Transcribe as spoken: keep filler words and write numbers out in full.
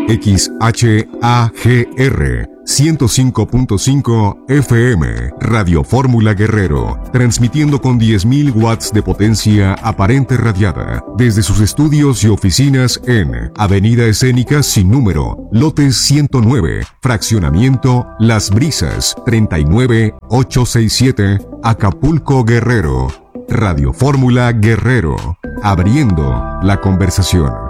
X H A G R ciento cinco punto cinco F M, Radio Fórmula Guerrero, transmitiendo con diez mil watts de potencia aparente radiada, desde sus estudios y oficinas en Avenida Escénica Sin Número, lote ciento nueve, fraccionamiento Las Brisas, treinta y nueve mil ochocientos sesenta y siete, Acapulco, Guerrero. Radio Fórmula Guerrero, abriendo la conversación.